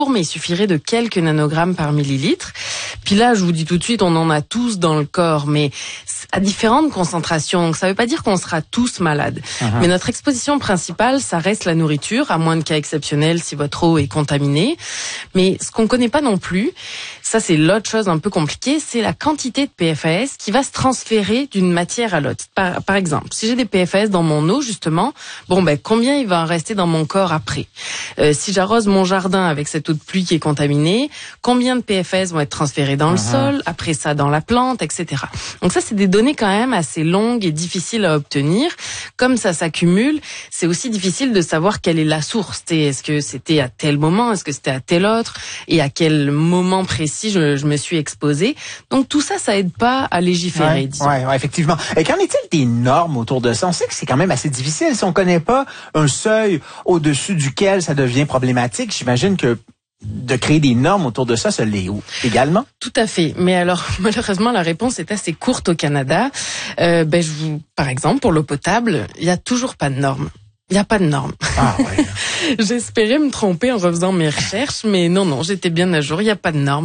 mais il suffirait de quelques nanogrammes par millilitre. Puis là, je vous dis tout de suite, on en a tous dans le corps, mais à différentes concentrations. Donc ça ne veut pas dire qu'on sera tous malades. Mais notre exposition principale, ça reste la nourriture, à moins de cas exceptionnels si votre eau est contaminée. Mais ce qu'on ne connaît pas non plus, ça c'est l'autre chose un peu compliquée, c'est la quantité de PFAS qui va se transférer d'une matière à l'autre. Par exemple, si j'ai des PFAS dans mon eau, justement, combien il va en rester dans mon corps après? Si j'arrose mon jardin avec cette eau de pluie qui est contaminée, combien de PFAS vont être transférés dans le sol, après ça dans la plante, etc. Donc ça, c'est des données quand même assez longues et difficiles à obtenir. Comme ça s'accumule, c'est aussi difficile de savoir quelle est la source. Est-ce que c'était à tel moment, est-ce que c'était à tel autre, et à quel moment précis je me suis exposée. Donc tout ça, ça aide pas à légiférer, disons. Ouais, effectivement. Et qu'en est-il des normes autour de ça? On sait que c'est quand même assez difficile. Si on connaît pas un seuil au-dessus duquel ça devient problématique, j'imagine que de créer des normes autour de ça, l'est également? Tout à fait. Mais alors, malheureusement, la réponse est assez courte au Canada. Par exemple, pour l'eau potable, il n'y a toujours pas de normes. Il n'y a pas de normes. Ah ouais. J'espérais me tromper en refaisant mes recherches, mais non, j'étais bien à jour. Il n'y a pas de normes.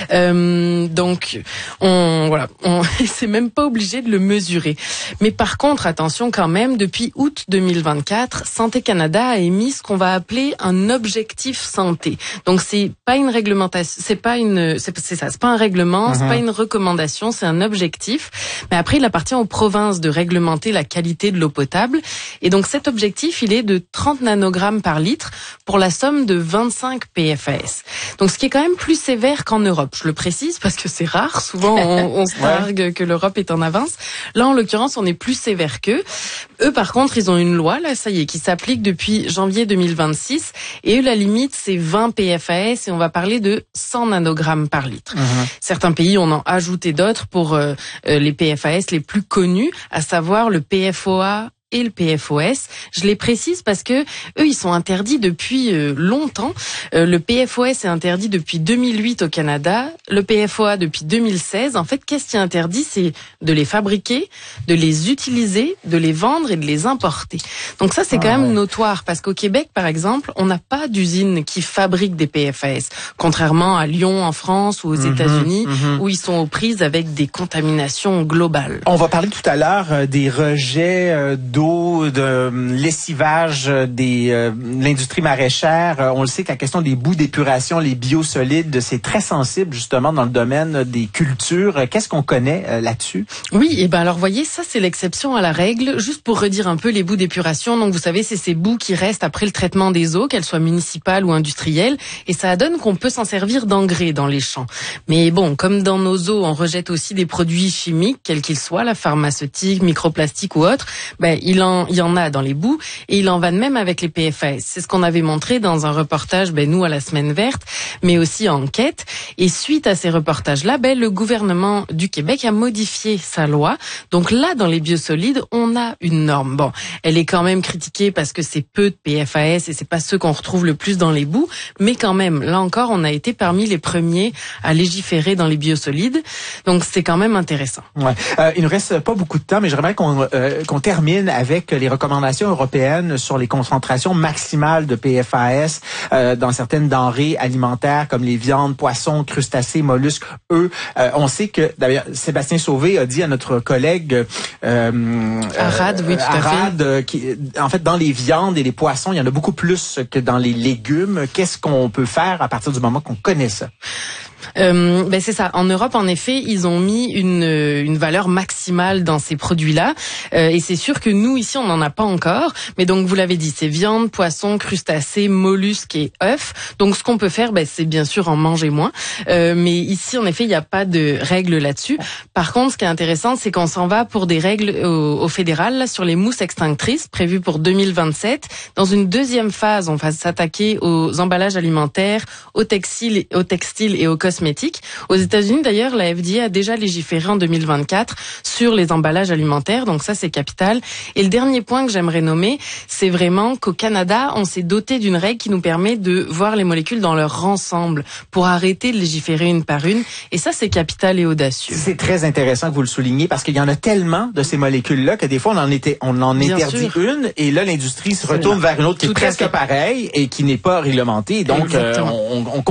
Donc, c'est même pas obligé de le mesurer. Mais par contre, attention quand même, depuis août 2024, Santé Canada a émis ce qu'on va appeler un objectif santé. Donc, c'est pas une réglementation, c'est pas un règlement, c'est pas une recommandation, c'est un objectif. Mais après, il appartient aux provinces de réglementer la qualité de l'eau potable. Et donc, cet objectif, il est de 30 nanogrammes par litre pour la somme de 25 PFAS. Donc, ce qui est quand même plus sévère qu'en Europe. Je le précise parce que c'est rare. Souvent, on se targue que l'Europe est en avance. Là, en l'occurrence, on est plus sévère qu'eux. Eux, par contre, ils ont une loi, là, ça y est, qui s'applique depuis janvier 2026. Et eux, la limite, c'est 20 PFAS et on va parler de 100 nanogrammes par litre. Certains pays en ont ajouté d'autres pour les PFAS les plus connus, à savoir le PFOA et le PFOS. Je les précise parce que eux, ils sont interdits depuis longtemps. Le PFOS est interdit depuis 2008 au Canada, le PFOA depuis 2016. En fait, qu'est-ce qui est interdit? C'est de les fabriquer, de les utiliser, de les vendre et de les importer. Donc ça, c'est quand même notoire parce qu'au Québec, par exemple, on n'a pas d'usine qui fabrique des PFAS, contrairement à Lyon en France ou aux États-Unis où ils sont aux prises avec des contaminations globales. On va parler tout à l'heure des rejets d'eau, de lessivage de l'industrie maraîchère. On le sait que la question des boues d'épuration, les biosolides, c'est très sensible justement dans le domaine des cultures. Qu'est-ce qu'on connaît là-dessus? Oui, et alors voyez, ça c'est l'exception à la règle. Juste pour redire un peu les boues d'épuration, donc vous savez, c'est ces boues qui restent après le traitement des eaux, qu'elles soient municipales ou industrielles, et ça donne qu'on peut s'en servir d'engrais dans les champs. Mais bon, comme dans nos eaux, on rejette aussi des produits chimiques, quels qu'ils soient, la pharmaceutique, microplastiques ou autres, il y en a dans les boues et il en va de même avec les PFAS. C'est ce qu'on avait montré dans un reportage, nous à la Semaine Verte, mais aussi en enquête. Et suite à ces reportages-là, le gouvernement du Québec a modifié sa loi. Donc là, dans les biosolides, on a une norme. Bon, elle est quand même critiquée parce que c'est peu de PFAS et c'est pas ceux qu'on retrouve le plus dans les boues, mais quand même, là encore, on a été parmi les premiers à légiférer dans les biosolides. Donc c'est quand même intéressant. Ouais. Il ne reste pas beaucoup de temps, mais j'aimerais qu'on termine avec les recommandations européennes sur les concentrations maximales de PFAS dans certaines denrées alimentaires comme les viandes, poissons, crustacés, mollusques, œufs. On sait que, d'ailleurs, Sébastien Sauvé a dit à notre collègue Arad, oui, tout à fait. En fait, dans les viandes et les poissons, il y en a beaucoup plus que dans les légumes. Qu'est-ce qu'on peut faire à partir du moment qu'on connaît ça? C'est ça. En Europe, en effet, ils ont mis une valeur maximale dans ces produits-là. Et c'est sûr que nous, ici, on n'en a pas encore. Mais donc, vous l'avez dit, c'est viande, poisson, crustacés, mollusques et œufs. Donc, ce qu'on peut faire, c'est bien sûr en manger moins. Mais ici, en effet, il n'y a pas de règles là-dessus. Par contre, ce qui est intéressant, c'est qu'on s'en va pour des règles au fédéral là, sur les mousses extinctrices prévues pour 2027. Dans une deuxième phase, on va s'attaquer aux emballages alimentaires, aux textiles et aux cosmétiques. Aux États-Unis, d'ailleurs, la FDA a déjà légiféré en 2024 sur les emballages alimentaires, donc ça, c'est capital. Et le dernier point que j'aimerais nommer, c'est vraiment qu'au Canada, on s'est doté d'une règle qui nous permet de voir les molécules dans leur ensemble pour arrêter de légiférer une par une. Et ça, c'est capital et audacieux. C'est très intéressant que vous le souligniez parce qu'il y en a tellement de ces molécules-là que des fois, on en interdit une et là, l'industrie se retourne vers une autre qui est presque pareille et qui n'est pas réglementée. Donc, on